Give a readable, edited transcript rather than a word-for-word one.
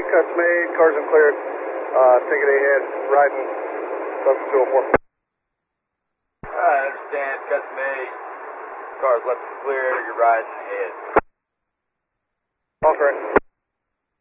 cuts made, cars in cleared. Take it ahead, riding close to 204. I understand, cuts made, cars left cleared, you're riding ahead. All correct.